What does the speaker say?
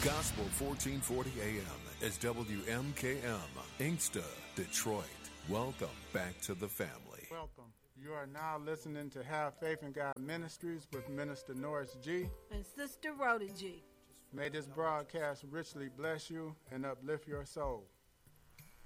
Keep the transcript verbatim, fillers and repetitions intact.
Gospel fourteen forty A M is W M K M, Inkster, Detroit. Welcome back to the family. Welcome. You are now listening to Have Faith in God Ministries with Minister Norris G. and Sister Rhoda G. May this broadcast richly bless you and uplift your soul.